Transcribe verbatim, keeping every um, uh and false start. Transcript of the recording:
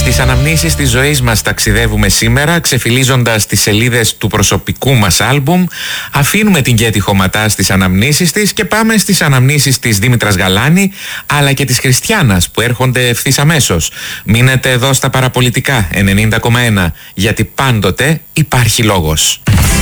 Στις αναμνήσεις της ζωής μας ταξιδεύουμε σήμερα, ξεφυλίζοντας τις σελίδες του προσωπικού μας άλμπουμ. Αφήνουμε την Κέτη Χωματά στις αναμνήσεις της και πάμε στις αναμνήσεις της Δήμητρας Γαλάνη, αλλά και της Χριστιάνας που έρχονται ευθύς αμέσως. Μείνετε εδώ στα Παραπολιτικά ενενήντα κόμμα ένα, γιατί πάντοτε υπάρχει λόγος.